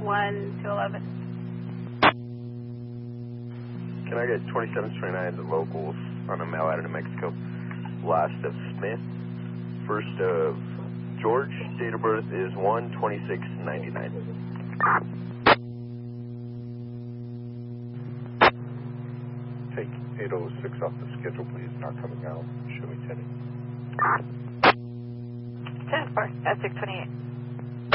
1 to 11. Can I get 2729 the locals on a mail out of New Mexico? Last of Smith, first of George, date of birth is 1/26/99. Take 806 off the schedule, please. Not coming out. Show me 10. 10-4, at 628.